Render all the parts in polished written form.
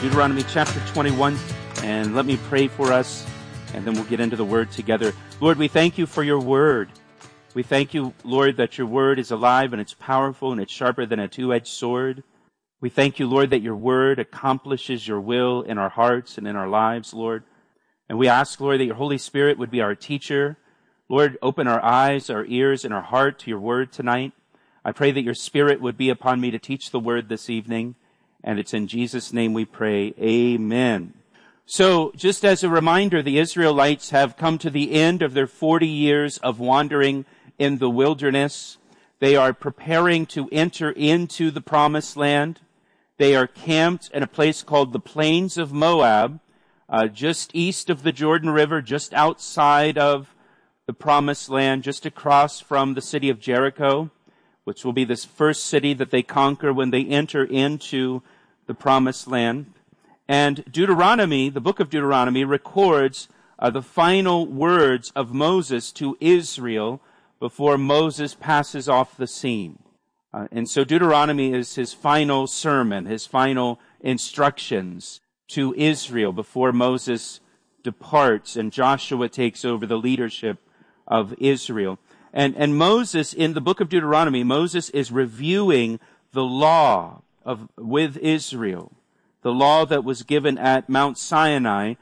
Deuteronomy chapter 21, and let me pray for us, and then we'll get into the Word together. Lord, we thank you for your Word. We thank you, Lord, that your Word is alive and it's powerful and it's sharper than a two-edged sword. We thank you, Lord, that your Word accomplishes your will in our hearts and in our lives, Lord. And we ask, Lord, that your Holy Spirit would be our teacher. Lord, open our eyes, our ears, and our heart to your Word tonight. I pray that your Spirit would be upon me to teach the Word this evening. And it's in Jesus' name we pray. Amen. So, just as a reminder, the Israelites have come to the end of their 40 years of wandering in the wilderness. They are preparing to enter into the promised land. They are camped in a place called the Plains of Moab, just east of the Jordan River, just outside of the promised land, just across from the city of Jericho, which will be this first city that they conquer when they enter into the promised land. And Deuteronomy, the book of Deuteronomy, records the final words of Moses to Israel before Moses passes off the scene. And so Deuteronomy is his final sermon, his final instructions to Israel before Moses departs and Joshua takes over the leadership of Israel. And Moses, in the book of Deuteronomy, Moses is reviewing the law with Israel, the law that was given at Mount Sinai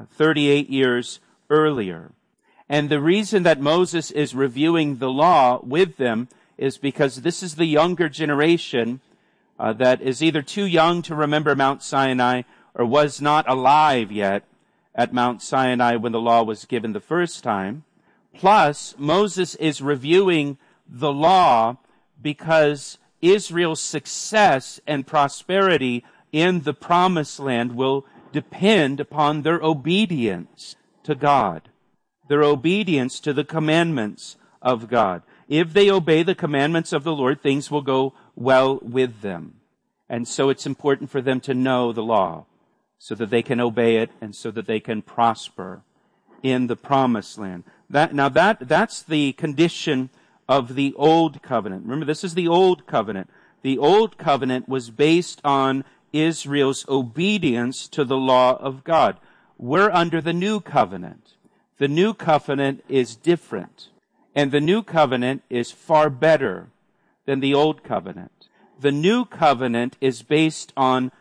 38 years earlier. And the reason that Moses is reviewing the law with them is because this is the younger generation that is either too young to remember Mount Sinai or was not alive yet at Mount Sinai when the law was given the first time. Plus, Moses is reviewing the law because Israel's success and prosperity in the promised land will depend upon their obedience to God, their obedience to the commandments of God. If they obey the commandments of the Lord, things will go well with them. And so it's important for them to know the law so that they can obey it and so that they can prosper in the promised land. That's the condition of the Old Covenant. Remember, this is the Old Covenant. The Old Covenant was based on Israel's obedience to the law of God. We're under the New Covenant. The New Covenant is different. And the New Covenant is far better than the Old Covenant. The New Covenant is based on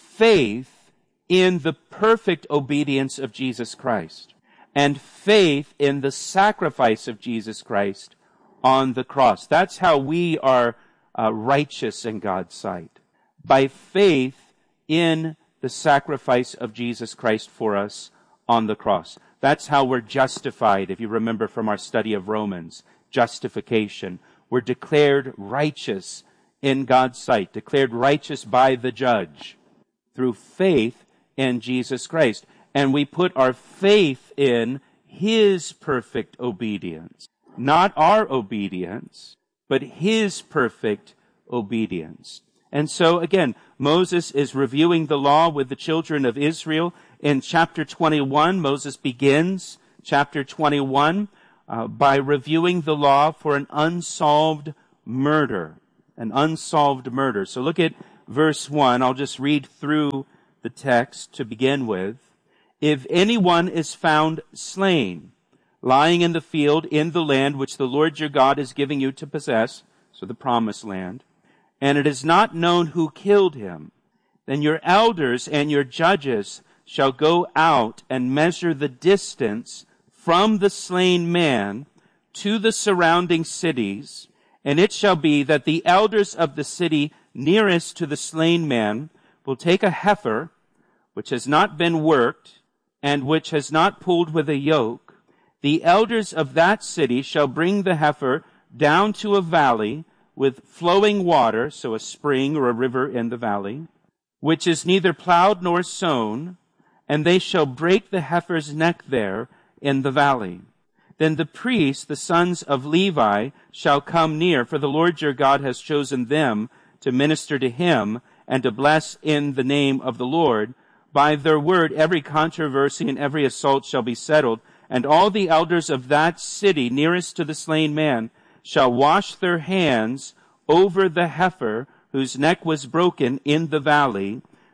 faith in the perfect obedience of Jesus Christ and faith in the sacrifice of Jesus Christ on the cross. That's how we are righteous in God's sight. By faith in the sacrifice of Jesus Christ for us on the cross. That's how we're justified, if you remember from our study of Romans. Justification. We're declared righteous in God's sight, declared righteous by the judge through faith in Jesus Christ. And we put our faith in his perfect obedience. Not our obedience, but his perfect obedience. And so, again, Moses is reviewing the law with the children of Israel. In chapter 21, Moses begins chapter 21 by reviewing the law for an unsolved murder. An unsolved murder. So look at verse 1. I'll just read through the text to begin with. If anyone is found slain, lying in the field in the land which the Lord your God is giving you to possess, so the promised land, and it is not known who killed him, then your elders and your judges shall go out and measure the distance from the slain man to the surrounding cities, and it shall be that the elders of the city nearest to the slain man will take a heifer, which has not been worked, and which has not pulled with a yoke. The elders of that city shall bring the heifer down to a valley with flowing water, so a spring or a river in the valley, which is neither plowed nor sown, and they shall break the heifer's neck there in the valley. Then the priests, the sons of Levi, shall come near, for the Lord your God has chosen them to minister to him and to bless in the name of the Lord. By their word every controversy and every assault shall be settled, and all the elders of that city nearest to the slain man shall wash their hands over the heifer whose neck was broken in the valley,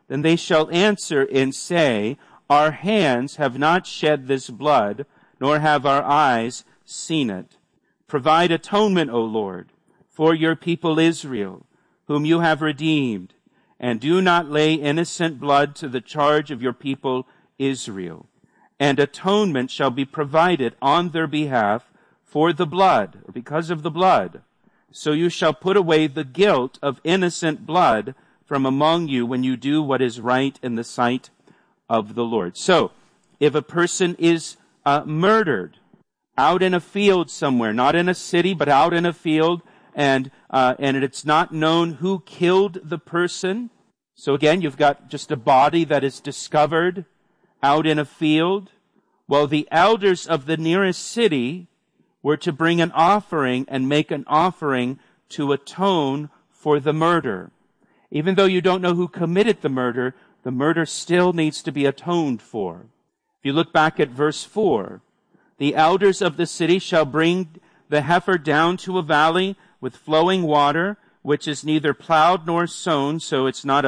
then they shall answer and say, Our hands have not shed this blood, nor have our eyes seen it. Provide atonement, O Lord, for your people Israel, whom you have redeemed, and do not lay innocent blood to the charge of your people Israel. And atonement shall be provided on their behalf for the blood, or because of the blood. So you shall put away the guilt of innocent blood from among you when you do what is right in the sight of the Lord. So, if a person is murdered out in a field somewhere, not in a city, but out in a field, and it's not known who killed the person. So again, you've got just a body that is discovered out in a field. Well, the elders of the nearest city were to bring an offering and make an offering to atone for the murder. Even though you don't know who committed the murder still needs to be atoned for. If you look back at verse 4, the elders of the city shall bring the heifer down to a valley with flowing water, which is neither plowed nor sown, so it's not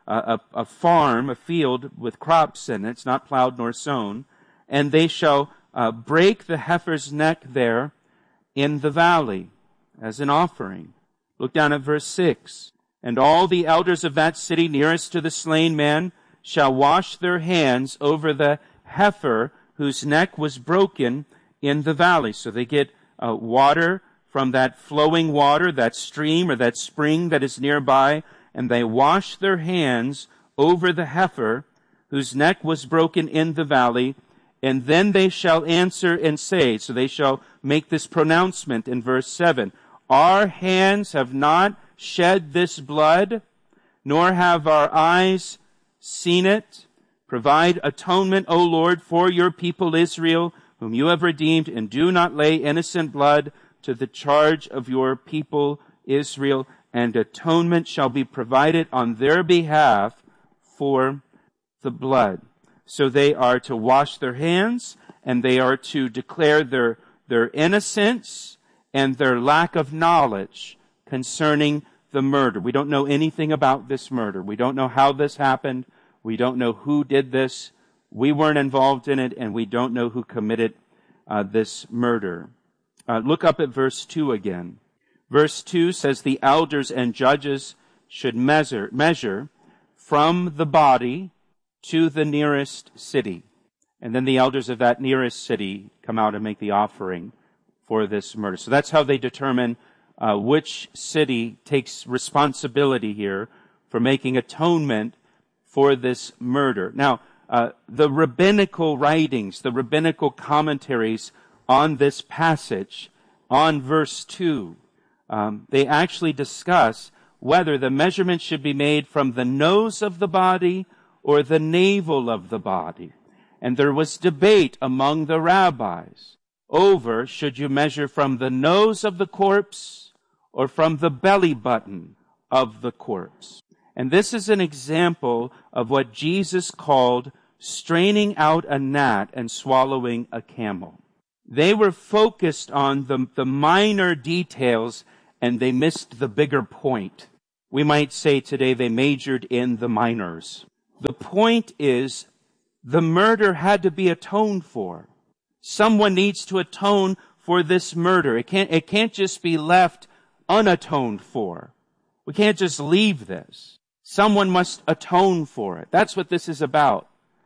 a farm, a field with crops in it. It's not plowed nor sown. And they shall break the heifer's neck there in the valley as an offering. Look down at verse 6. And all the elders of that city nearest to the slain man shall wash their hands over the heifer whose neck was broken in the valley. So they get water from that flowing water, that stream or that spring that is nearby, and they wash their hands over the heifer whose neck was broken in the valley, and then they shall answer and say, so they shall make this pronouncement in verse 7, Our hands have not shed this blood, nor have our eyes seen it. Provide atonement, O Lord, for your people Israel, whom you have redeemed, and do not lay innocent blood to the charge of your people Israel, and atonement shall be provided on their behalf for the blood. So they are to wash their hands, and they are to declare their innocence and their lack of knowledge concerning the murder. We don't know anything about this murder. We don't know how this happened. We don't know who did this. We weren't involved in it, and we don't know who committed this murder. Look up at verse 2 again. Verse 2 says the elders and judges should measure from the body to the nearest city. And then the elders of that nearest city come out and make the offering for this murder. So that's how they determine which city takes responsibility here for making atonement for this murder. Now, the rabbinical writings, the rabbinical commentaries on this passage, on verse 2, they actually discuss whether the measurement should be made from the nose of the body or the navel of the body. And there was debate among the rabbis over should you measure from the nose of the corpse or from the belly button of the corpse. And this is an example of what Jesus called straining out a gnat and swallowing a camel. They were focused on the minor details and they missed the bigger point. We might say today they majored in the minors. The point is the murder had to be atoned for. Someone needs to atone for this murder. It can't just be left unatoned for. We can't just leave this. Someone must atone for it. That's what this is about.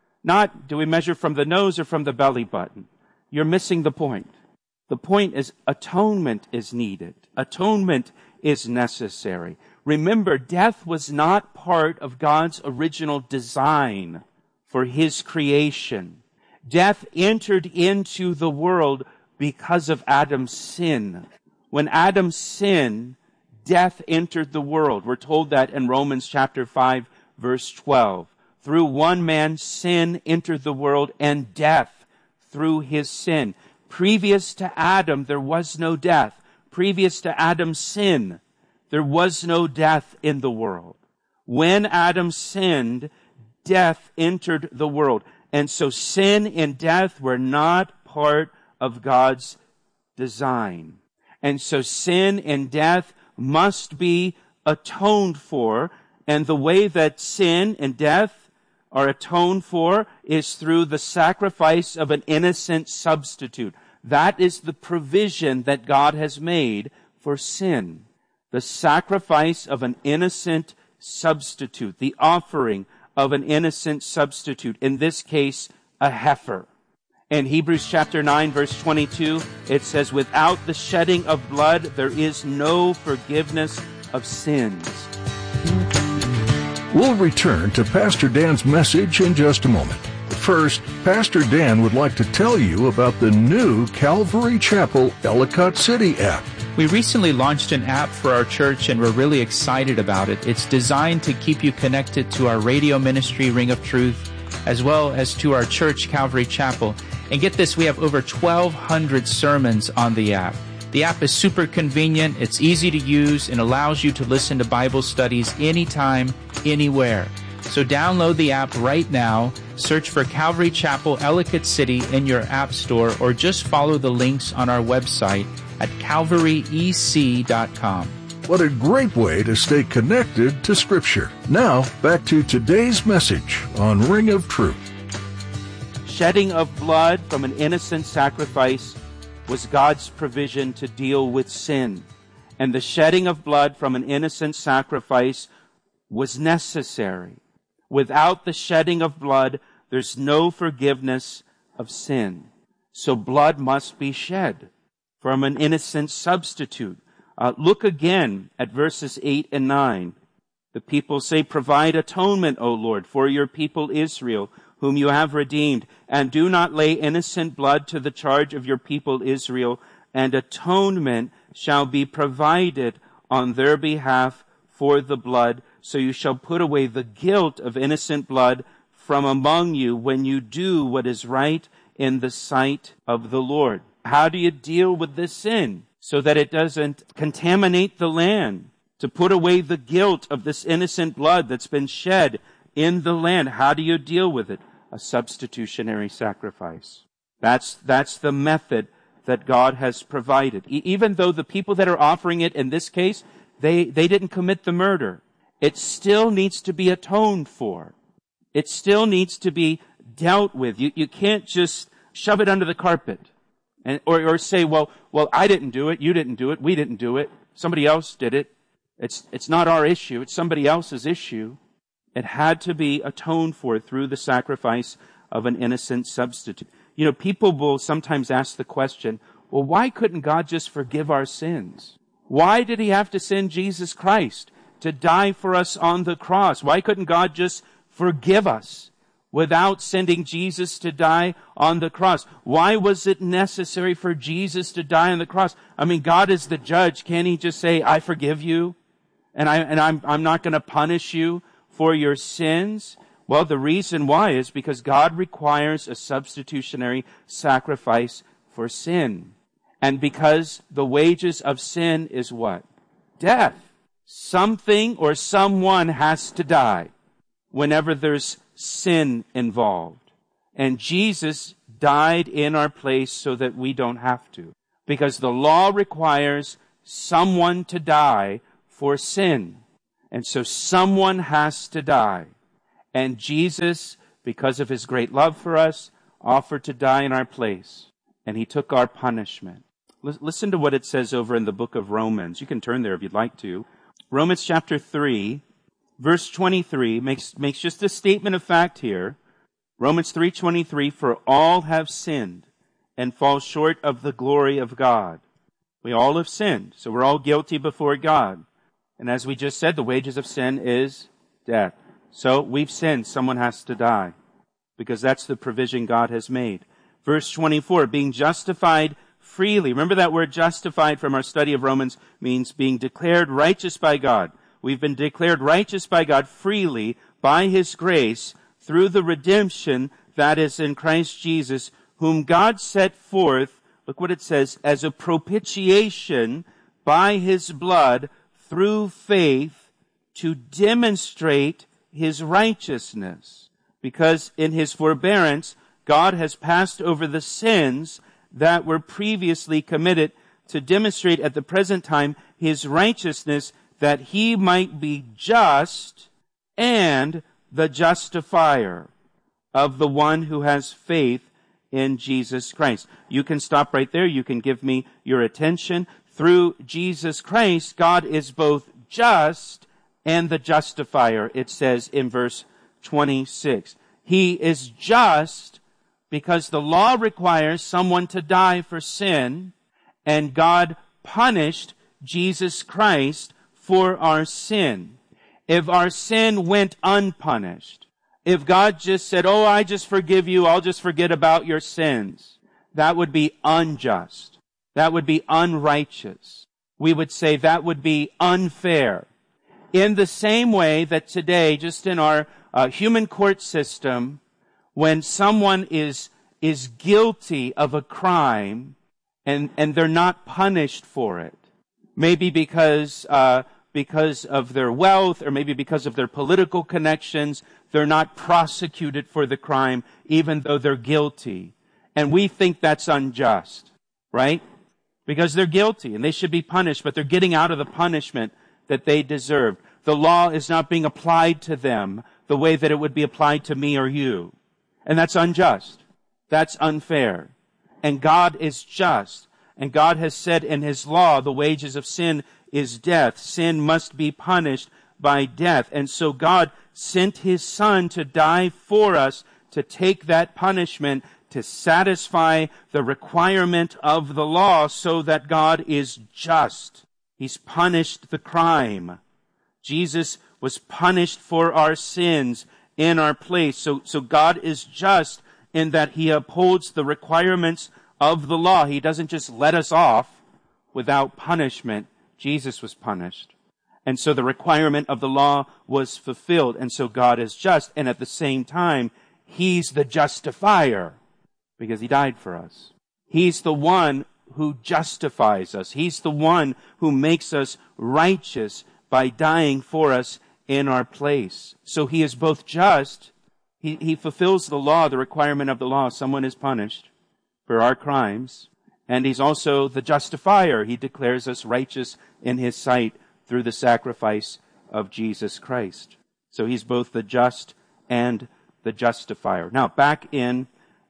Not do we measure from the nose or from the belly button. You're missing the point. The point is atonement is needed. Atonement is necessary. Remember, death was not part of God's original design for His creation. Death entered into the world because of Adam's sin. When Adam sinned, death entered the world. We're told that in Romans chapter 5, verse 12. Through one man, sin entered the world, and death through his sin. Previous to Adam, there was no death. Previous to Adam's sin, there was no death in the world. When Adam sinned, death entered the world. And so sin and death were not part of God's design. And so sin and death must be atoned for. And the way that sin and death are atoned for is through the sacrifice of an innocent substitute. That is the provision that God has made for sin. The sacrifice of an innocent substitute. The offering of an innocent substitute. In this case, a heifer. In Hebrews chapter 9, verse 22, it says, without the shedding of blood, there is no forgiveness of sins. We'll return to Pastor Dan's message in just a moment. First, Pastor Dan would like to tell you about the new Calvary Chapel Ellicott City app. We recently launched an app for our church, and we're really excited about it. It's designed to keep you connected to our radio ministry, Ring of Truth, as well as to our church, Calvary Chapel. And get this, we have over 1,200 sermons on the app. The app is super convenient, it's easy to use, and allows you to listen to Bible studies anytime, anywhere. So download the app right now, search for Calvary Chapel Ellicott City in your app store, or just follow the links on our website at calvaryec.com. What a great way to stay connected to Scripture. Now, back to today's message on Ring of Truth. Shedding of blood from an innocent sacrifice was God's provision to deal with sin. And the shedding of blood from an innocent sacrifice was necessary. Without the shedding of blood, there's no forgiveness of sin. So blood must be shed from an innocent substitute. Look again at verses 8 and 9. The people say, provide atonement, O Lord, for your people Israel, whom you have redeemed, and do not lay innocent blood to the charge of your people Israel, and atonement shall be provided on their behalf for the blood. So you shall put away the guilt of innocent blood from among you when you do what is right in the sight of the Lord. How do you deal with this sin so that it doesn't contaminate the land? To put away the guilt of this innocent blood that's been shed in the land. How do you deal with it? A substitutionary sacrifice. That's the method that God has provided. Even though the people that are offering it in this case, they didn't commit the murder, it still needs to be atoned for. It still needs to be dealt with. You can't just shove it under the carpet or say, well, I didn't do it, you didn't do it, we didn't do it, somebody else did it. It's not our issue, it's somebody else's issue. It had to be atoned for through the sacrifice of an innocent substitute. You know, people will sometimes ask the question, well, why couldn't God just forgive our sins? Why did he have to send Jesus Christ to die for us on the cross? Why couldn't God just forgive us without sending Jesus to die on the cross? Why was it necessary for Jesus to die on the cross? I mean, God is the judge. Can't he just say, I forgive you, and I'm not going to punish you for your sins? Well, the reason why is because God requires a substitutionary sacrifice for sin. And because the wages of sin is what? Death. Something or someone has to die whenever there's sin involved. And Jesus died in our place so that we don't have to. Because the law requires someone to die for sin. And so someone has to die. And Jesus, because of his great love for us, offered to die in our place. And he took our punishment. Listen to what it says over in the book of Romans. You can turn there if you'd like to. Romans chapter 3, verse 23 makes just a statement of fact here. Romans 3:23, for all have sinned and fall short of the glory of God. We all have sinned, so we're all guilty before God. And as we just said, the wages of sin is death. So we've sinned, someone has to die, because that's the provision God has made. Verse 24, being justified freely. Remember that word justified from our study of Romans means being declared righteous by God. We've been declared righteous by God freely by his grace through the redemption that is in Christ Jesus, whom God set forth, look what it says, as a propitiation by his blood through faith to demonstrate his righteousness. Because in his forbearance, God has passed over the sins that were previously committed to demonstrate at the present time his righteousness, that he might be just and the justifier of the one who has faith in Jesus Christ. You can stop right there. You can give me your attention. Through Jesus Christ, God is both just and the justifier, it says in verse 26. He is just because the law requires someone to die for sin, and God punished Jesus Christ for our sin. If our sin went unpunished, if God just said, oh, I just forgive you, I'll just forget about your sins, that would be unjust. That would be unrighteous. We would say that would be unfair. In the same way that today, just in our human court system, when someone is guilty of a crime and they're not punished for it, maybe because of their wealth or maybe because of their political connections, they're not prosecuted for the crime even though they're guilty. And we think that's unjust, right? Because they're guilty and they should be punished, but they're getting out of the punishment that they deserve. The law is not being applied to them the way that it would be applied to me or you. And that's unjust. That's unfair. And God is just. And God has said in His law, the wages of sin is death. Sin must be punished by death. And so God sent His Son to die for us, to take that punishment, to satisfy the requirement of the law so that God is just. He's punished the crime. Jesus was punished for our sins in our place. So God is just in that He upholds the requirements of the law. He doesn't just let us off without punishment. Jesus was punished. And so the requirement of the law was fulfilled. And so God is just. And at the same time, He's the justifier because He died for us. He's the one who justifies us. He's the one who makes us righteous by dying for us in our place. So He is both just. He fulfills the law, the requirement of the law. Someone is punished for our crimes. And He's also the justifier. He declares us righteous in His sight through the sacrifice of Jesus Christ. So He's both the just and the justifier. Now, back in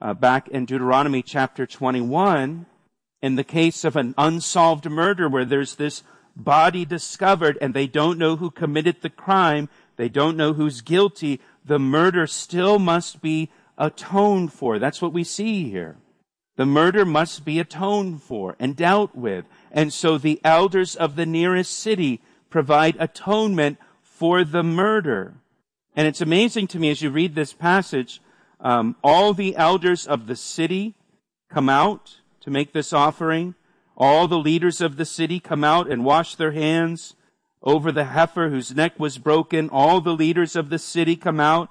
Deuteronomy chapter 21, in the case of an unsolved murder where there's this body discovered and they don't know who committed the crime, they don't know who's guilty, the murder still must be atoned for. That's what we see here. The murder must be atoned for and dealt with. And so the elders of the nearest city provide atonement for the murder. And it's amazing to me as you read this passage, all the elders of the city come out to make this offering. All the leaders of the city come out and wash their hands over the heifer whose neck was broken. All the leaders of the city come out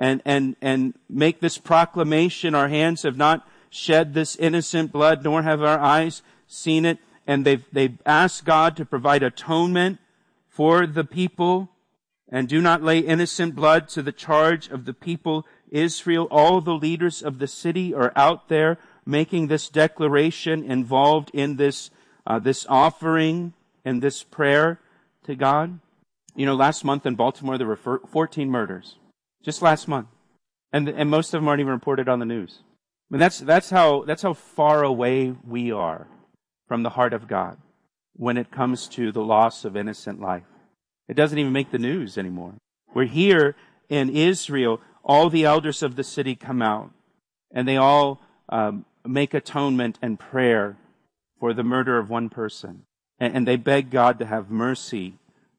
and make this proclamation. Our hands have not shed this innocent blood, nor have our eyes seen it. And they've asked God to provide atonement for the people and do not lay innocent blood to the charge of the people Israel. All the leaders of the city are out there making this declaration, involved in this offering and this prayer to God. You know, last month in Baltimore there were 14 murders. Just last month. And most of them aren't even reported on the news. I mean, that's how far away we are from the heart of God when it comes to the loss of innocent life. It doesn't even make the news anymore. We're here in Israel. All the elders of the city come out and they all make atonement and prayer for the murder of one person. And they beg God to have mercy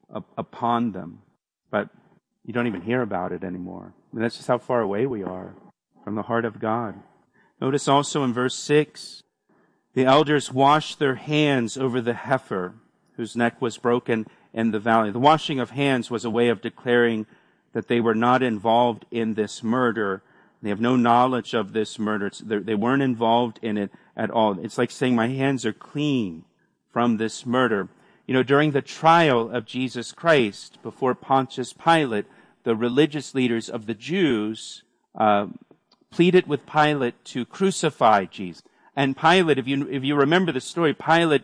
upon them. But you don't even hear about it anymore. I mean, that's just how far away we are from the heart of God. Notice also in verse 6, the elders washed their hands over the heifer whose neck was broken in the valley. The washing of hands was a way of declaring that they were not involved in this murder. They have no knowledge of this murder. They weren't involved in it at all. It's like saying, my hands are clean from this murder. You know, during the trial of Jesus Christ before Pontius Pilate, the religious leaders of the Jews pleaded with Pilate to crucify Jesus. And Pilate, if you remember the story, Pilate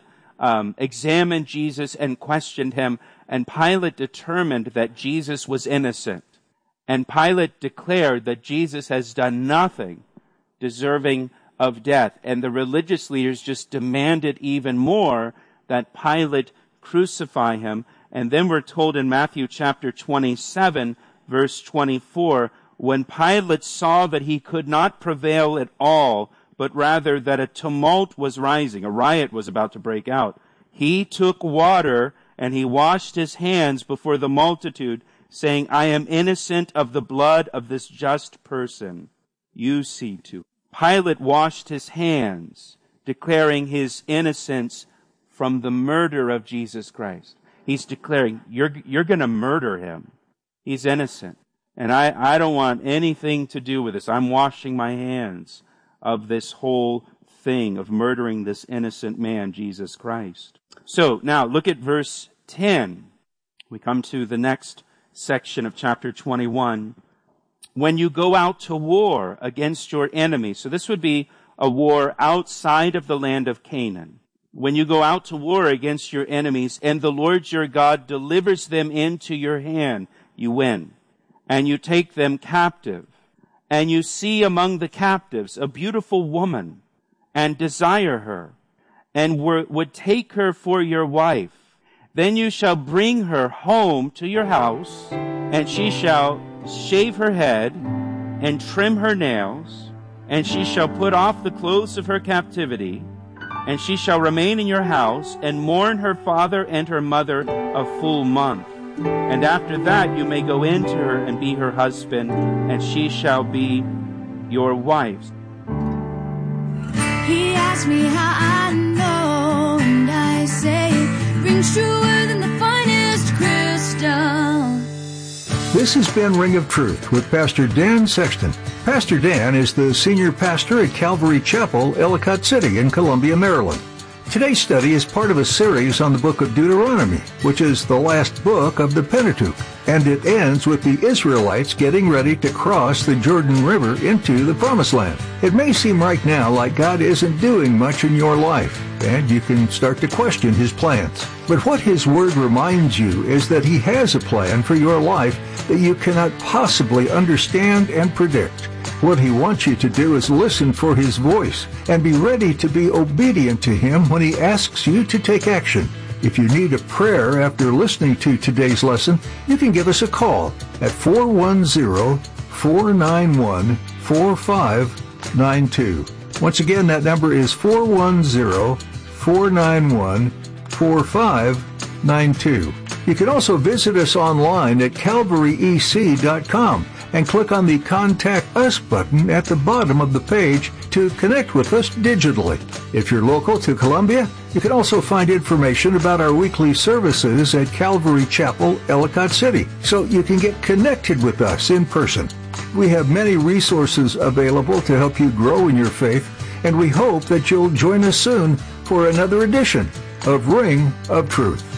examined Jesus and questioned him, and Pilate determined that Jesus was innocent. And Pilate declared that Jesus has done nothing deserving of death. And the religious leaders just demanded even more that Pilate crucify him. And then we're told in Matthew chapter 27, verse 24, when Pilate saw that he could not prevail at all, but rather that a tumult was rising, a riot was about to break out, he took water and he washed his hands before the multitude, saying, I am innocent of the blood of this just person. You see to it. Pilate washed his hands, declaring his innocence from the murder of Jesus Christ. He's declaring, you're going to murder him. He's innocent. And I don't want anything to do with this. I'm washing my hands of this whole thing of murdering this innocent man, Jesus Christ. So now look at verse 10. We come to the next section of chapter 21. When you go out to war against your enemy, so this would be a war outside of the land of Canaan. When you go out to war against your enemies and the Lord your God delivers them into your hand, you win. And you take them captive. And you see among the captives a beautiful woman and desire her and would take her for your wife. Then you shall bring her home to your house, and she shall shave her head and trim her nails, and she shall put off the clothes of her captivity, and she shall remain in your house and mourn her father and her mother a full month. And after that you may go in to her and be her husband, and she shall be your wife. He asked me how I know, and I say it rings truer than the finest crystal. This has been Ring of Truth with Pastor Dan Sexton. Pastor Dan is the senior pastor at Calvary Chapel, Ellicott City in Columbia, Maryland. Today's study is part of a series on the book of Deuteronomy, which is the last book of the Pentateuch, and it ends with the Israelites getting ready to cross the Jordan River into the Promised Land. It may seem right now like God isn't doing much in your life, and you can start to question His plans. But what His Word reminds you is that He has a plan for your life that you cannot possibly understand and predict. What He wants you to do is listen for His voice and be ready to be obedient to Him when He asks you to take action. If you need a prayer after listening to today's lesson, you can give us a call at 410-491-4592. Once again, that number is 410-491-4592. You can also visit us online at calvaryec.com and click on the Contact Us button at the bottom of the page to connect with us digitally. If you're local to Columbia, you can also find information about our weekly services at Calvary Chapel, Ellicott City, so you can get connected with us in person. We have many resources available to help you grow in your faith, and we hope that you'll join us soon for another edition of Ring of Truth.